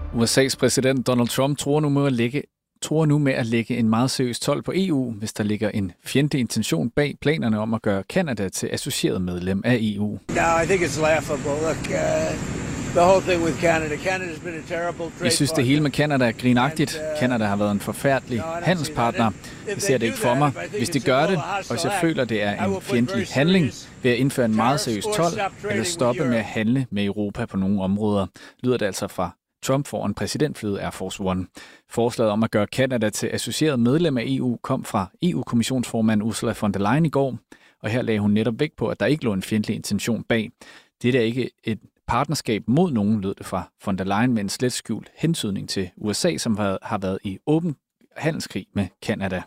USA's præsident Donald Trump tror nu med at lægge en meget seriøs told på EU, hvis der ligger en fjendtlig intention bag planerne om at gøre Canada til associeret medlem af EU. No, I think it's laughable. Look, the whole thing with Canada. Canada's been a terrible trade. Jeg synes, det hele med Canada er grinagtigt. Canada har været en forfærdelig handelspartner. Jeg ser det ikke for mig. Hvis de gør det, og hvis jeg føler, det er en fjendtlig handling, vil jeg indføre en meget seriøs told, eller stoppe med at handle med Europa på nogle områder, lyder det altså fra Trump foran præsidentflyet Air Force One. Forslaget om at gøre Canada til associeret medlem af EU kom fra EU-kommissionsformand Ursula von der Leyen i går, og her lagde hun netop vægt på, at der ikke lå en fjendtlig intention bag. Det er ikke et partnerskab mod nogen, lød det fra von der Leyen med en slet skjult hentydning til USA, som har været i åben handelskrig med Canada.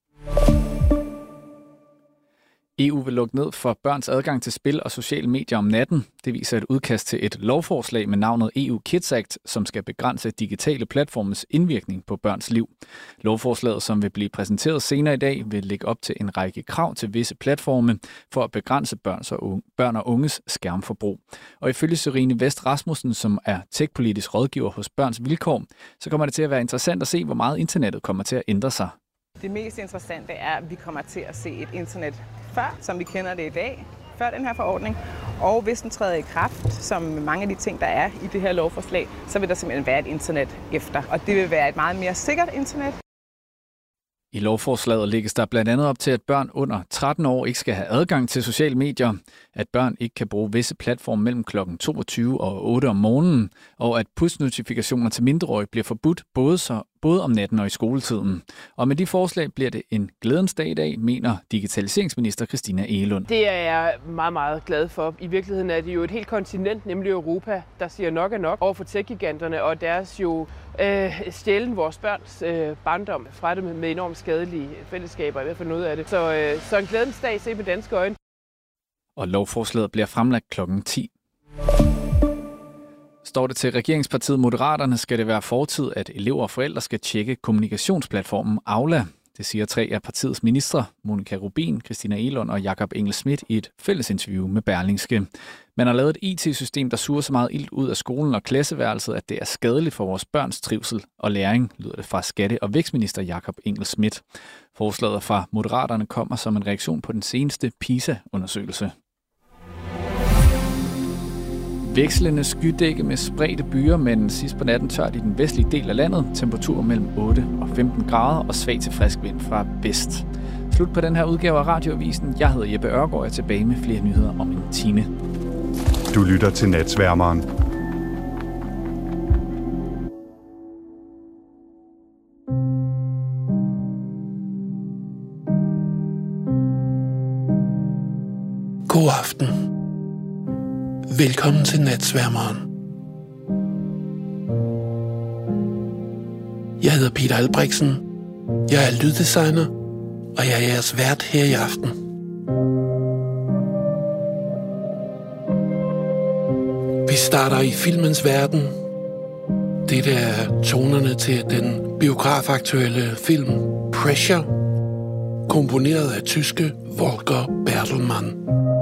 EU vil lukke ned for børns adgang til spil og sociale medier om natten. Det viser et udkast til et lovforslag med navnet EU Kids Act, som skal begrænse digitale platformens indvirkning på børns liv. Lovforslaget, som vil blive præsenteret senere i dag, vil lægge op til en række krav til visse platforme for at begrænse børn og unges skærmforbrug. Og ifølge Sørine Vest Rasmussen, som er tech-politisk rådgiver hos Børns Vilkår, så kommer det til at være interessant at se, hvor meget internettet kommer til at ændre sig. Det mest interessante er, at vi kommer til at se et internet før, som vi kender det i dag, før den her forordning. Og hvis den træder i kraft, som mange af de ting, der er i det her lovforslag, så vil der simpelthen være et internet efter. Og det vil være et meget mere sikkert internet. I lovforslaget lægges der blandt andet op til, at børn under 13 år ikke skal have adgang til sociale medier, at børn ikke kan bruge visse platforme mellem kl. 22 og 8 om morgenen, og at push-notifikationer til mindreårige bliver forbudt både om natten og i skoletiden. Og med de forslag bliver det en glædens dag i dag, mener digitaliseringsminister Christina Egelund. Det er jeg meget, meget glad for. I virkeligheden er det jo et helt kontinent, nemlig Europa, der siger nok er nok over for tech-giganterne og deres jo stjælen vores børns barndom fra dem med enormt skadelige fællesskaber, i hvert fald noget af det. Så en glædens dag set med danske øjne. Og lovforslaget bliver fremlagt kl. 10. Står det til regeringspartiet Moderaterne, skal det være fortid, at elever og forældre skal tjekke kommunikationsplatformen Aula. Det siger 3 af partiets ministre, Monika Rubin, Christina Egelund og Jakob Engel-Schmidt i et fælles interview med Berlingske. Man har lavet et IT-system, der suger så meget ilt ud af skolen og klasseværelset, at det er skadeligt for vores børns trivsel og læring, lyder det fra skatte- og vækstminister Jakob Engel-Schmidt. Forslaget fra Moderaterne kommer som en reaktion på den seneste PISA-undersøgelse. Vekslende skydække med spredte byer, men sidst på natten tørt i den vestlige del af landet. Temperatur mellem 8 og 15 grader og svag til frisk vind fra vest. Slut på den her udgave af Radioavisen. Jeg hedder Jeppe Ørgaard og er tilbage med flere nyheder om en time. Du lytter til Natsværmeren. God aften. Velkommen til Natsværmeren. Jeg hedder Peter Albrechtsen. Jeg er lyddesigner, og jeg er jeres vært her i aften. Vi starter i filmens verden. Dette er tonerne til den biografaktuelle film Pressure, komponeret af tyske Volker Bertelmann.